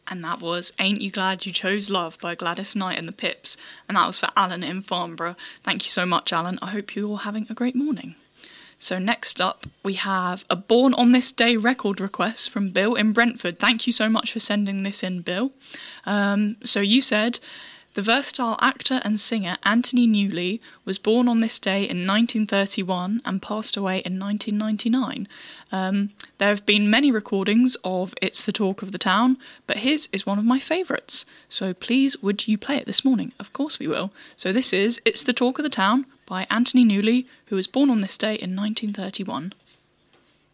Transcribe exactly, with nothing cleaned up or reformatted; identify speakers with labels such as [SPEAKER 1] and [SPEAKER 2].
[SPEAKER 1] And that was Ain't You Glad You Chose Love by Gladys Knight and the Pips. And that was for Alan in Farnborough. Thank you so much, Alan. I hope you're all having a great morning. So next up, we have a Born on This Day record request from Bill in Brentford. Thank you so much for sending this in, Bill. Um, so you said, the versatile actor and singer Anthony Newley was born on this day in nineteen thirty-one and passed away in nineteen ninety-nine. Um, there have been many recordings of It's the Talk of the Town, but his is one of my favourites. So please, would you play it this morning? Of course we will. So this is It's the Talk of the Town by Anthony Newley, who was born on this day in nineteen thirty-one.